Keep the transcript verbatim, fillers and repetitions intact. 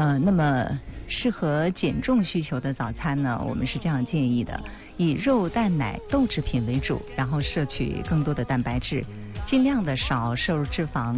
呃，那么适合减重需求的早餐呢，我们是这样建议的：以肉、蛋、奶、豆制品为主，然后摄取更多的蛋白质，尽量的少摄入脂肪。